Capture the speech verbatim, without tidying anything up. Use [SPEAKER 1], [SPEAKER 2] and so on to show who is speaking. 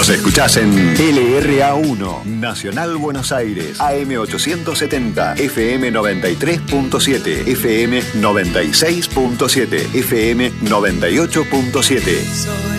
[SPEAKER 1] Nos escuchás en L R A uno, Nacional Buenos Aires, A M ochocientos setenta, F M noventa y tres punto siete, F M noventa y seis punto siete, F M noventa y ocho punto siete.